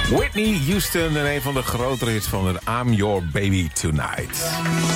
Whitney Houston en een van de grotere hits van het I'm Your Baby Tonight.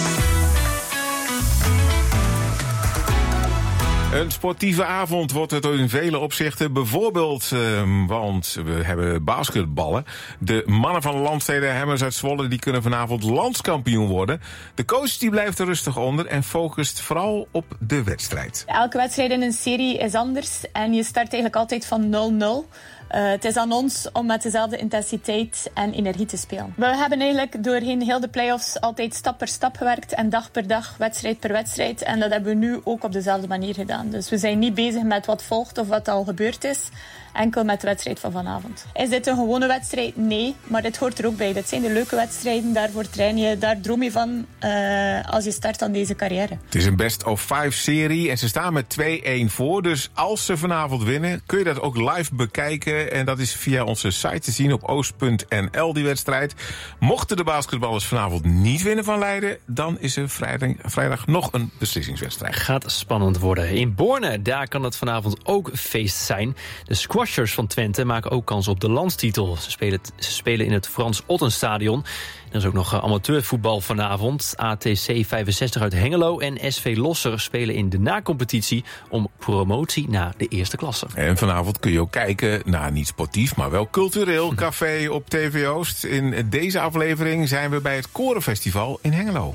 Een sportieve avond wordt het in vele opzichten. Bijvoorbeeld, want we hebben basketballen. De mannen van Landstede Hemmers uit Zwolle die kunnen vanavond landskampioen worden. De coach die blijft er rustig onder en focust vooral op de wedstrijd. Elke wedstrijd in een serie is anders en je start eigenlijk altijd van 0-0. Het is aan ons om met dezelfde intensiteit en energie te spelen. We hebben eigenlijk doorheen heel de play-offs altijd stap per stap gewerkt en dag per dag, wedstrijd per wedstrijd. En dat hebben we nu ook op dezelfde manier gedaan. Dus we zijn niet bezig met wat volgt of wat al gebeurd is. Enkel met de wedstrijd van vanavond. Is dit een gewone wedstrijd? Nee, maar dit hoort er ook bij. Dit zijn de leuke wedstrijden, daarvoor train je, daar droom je van als je start aan deze carrière. Het is een best-of-5-serie en ze staan met 2-1 voor. Dus als ze vanavond winnen, kun je dat ook live bekijken. En dat is via onze site te zien op oost.nl, die wedstrijd. Mochten de basketballers vanavond niet winnen van Leiden, dan is er vrijdag nog een beslissingswedstrijd. Gaat spannend worden. In Borne, daar kan het vanavond ook feest zijn. De squashers van Twente maken ook kans op de landstitel. Ze spelen in het Frans Ottenstadion. Er is ook nog amateurvoetbal vanavond. ATC 65 uit Hengelo en SV Losser spelen in de nacompetitie om promotie naar de eerste klasse. En vanavond kun je ook kijken naar niet sportief, maar wel cultureel café op TV Oost. In deze aflevering zijn we bij het Korenfestival in Hengelo.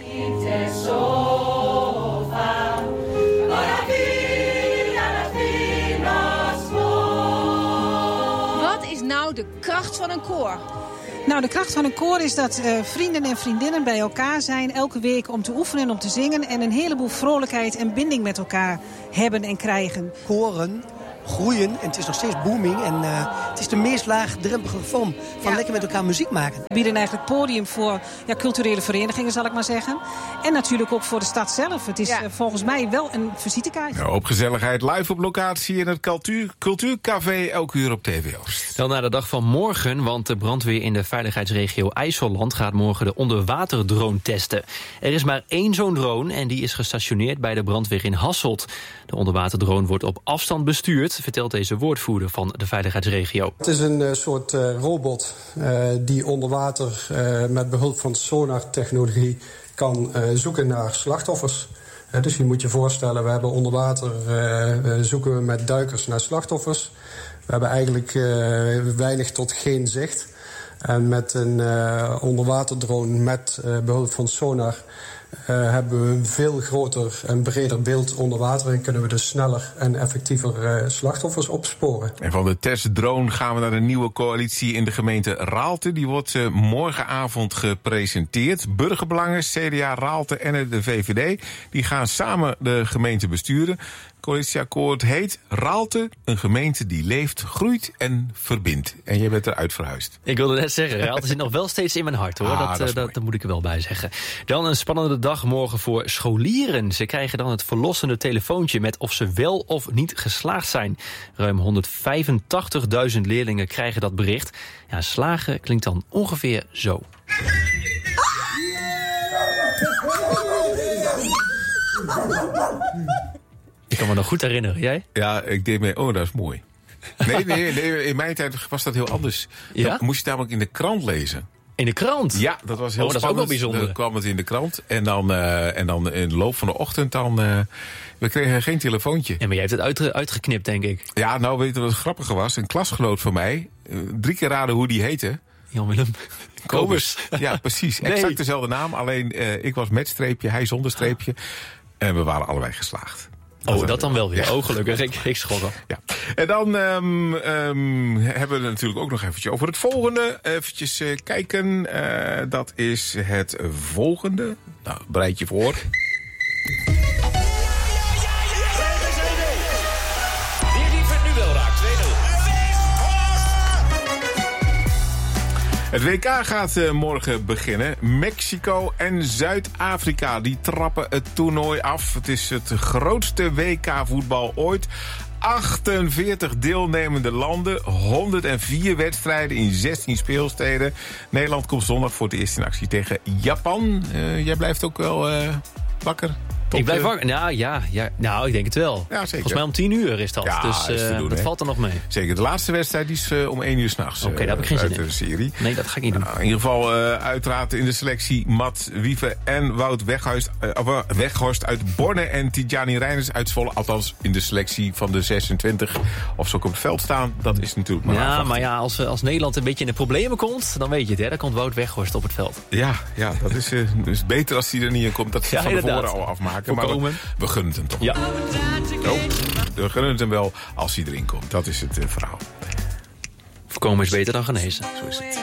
Wat is nou de kracht van een koor? Nou, de kracht van een koor is dat vrienden en vriendinnen bij elkaar zijn elke week om te oefenen en om te zingen en een heleboel vrolijkheid en binding met elkaar hebben en krijgen. Koren groeien en het is nog steeds booming en het is de meest laagdrempelige vorm van lekker met elkaar muziek maken. We bieden eigenlijk podium voor culturele verenigingen, zal ik maar zeggen. En natuurlijk ook voor de stad zelf. Het is volgens mij wel een visitekaart. Nou, op gezelligheid live op locatie in het Cultuurcafé elk uur op TV Oost. Dan naar de dag van morgen, want de brandweer in de veiligheidsregio IJsseland gaat morgen de onderwaterdrone testen. Er is maar 1 zo'n drone en die is gestationeerd bij de brandweer in Hasselt. De onderwaterdrone wordt op afstand bestuurd, vertelt deze woordvoerder van de veiligheidsregio. Het is een soort robot die onder water met behulp van sonartechnologie kan zoeken naar slachtoffers. Dus je moet je voorstellen, we hebben onder water zoeken we met duikers naar slachtoffers. We hebben eigenlijk weinig tot geen zicht. En met een onderwaterdrone met behulp van sonar hebben we een veel groter en breder beeld onder water en kunnen we dus sneller en effectiever slachtoffers opsporen. En van de testdrone gaan we naar een nieuwe coalitie in de gemeente Raalte. Die wordt morgenavond gepresenteerd. Burgerbelangen, CDA, Raalte en de VVD die gaan samen de gemeente besturen. Het coalitieakkoord heet Raalte, een gemeente die leeft, groeit en verbindt. En jij bent eruit verhuisd. Ik wilde net zeggen, Raalte zit nog wel steeds in mijn hart, hoor. Dat moet ik er wel bij zeggen. Dan een spannende dag morgen voor scholieren. Ze krijgen dan het verlossende telefoontje met of ze wel of niet geslaagd zijn. Ruim 185.000 leerlingen krijgen dat bericht. Ja, slagen klinkt dan ongeveer zo. Ik kan me nog goed herinneren, jij? Ja, ik deed mee, dat is mooi. Nee, in mijn tijd was dat heel anders. Ja? Dan moest je namelijk in de krant lezen. In de krant? Ja, dat was heel spannend. Dat is ook wel bijzonder. Dan kwam het in de krant en dan in de loop van de ochtend we kregen geen telefoontje. Ja, maar jij hebt het uitgeknipt, denk ik. Ja, nou weet je wat het grappige was? Een klasgenoot van mij, 3 keer raden hoe die heette. Jan-Willem Kobus. Ja, precies. Nee. Exact dezelfde naam, alleen ik was met streepje, hij zonder streepje. En we waren allebei geslaagd. Dat dan wel weer. Ja. Gelukkig. Ik schrok al. Ja. En dan hebben we het natuurlijk ook nog eventjes over het volgende. Eventjes kijken. Dat is het volgende. Nou, bereid je voor. Het WK gaat morgen beginnen. Mexico en Zuid-Afrika die trappen het toernooi af. Het is het grootste WK-voetbal ooit. 48 deelnemende landen, 104 wedstrijden in 16 speelsteden. Nederland komt zondag voor het eerst in actie tegen Japan. Jij blijft ook wel wakker? Ik blijf wakker. Nou, ik denk het wel. Ja, zeker. Volgens mij om 10 uur is dat. Ja, dus is te doen, dat hè? valt er nog mee. Zeker, de laatste wedstrijd die is om 1 uur 's nachts. Oké, daar heb ik geen zin in. De serie. Nee, dat ga ik niet doen. Nou, in ieder geval uiteraard in de selectie Matt Wiever en Wout Weghorst uit Borne en Tidjani Reiners uit Zwolle. Althans, in de selectie van de 26. Of ze ook op het veld staan, dat is natuurlijk maar afwachten. Maar ja, als Nederland een beetje in de problemen komt, dan weet je het, hè? Dan komt Wout Weghorst op het veld. Ja, dat is dus beter als hij er niet in komt. Dat ze van tevoren al afmaken. Voorkomen. Maar we gunnen het hem toch. Ja. We gunnen het hem wel als hij erin komt. Dat is het verhaal. Voorkomen is beter dan genezen. Zo is het.